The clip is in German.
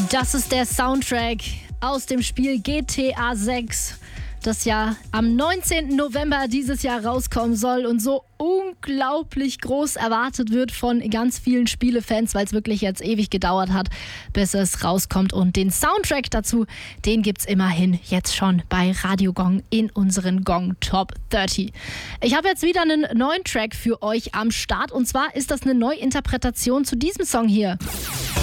Das ist der Soundtrack aus dem Spiel GTA 6, das ja am 19. November dieses Jahr rauskommen soll und so unglaublich groß erwartet wird von ganz vielen Spielefans, weil es wirklich jetzt ewig gedauert hat, bis es rauskommt. Und den Soundtrack dazu, den gibt's immerhin jetzt schon bei Radio Gong in unseren Gong Top 30. Ich habe jetzt wieder einen neuen Track für euch am Start und zwar ist das eine Neuinterpretation zu diesem Song hier.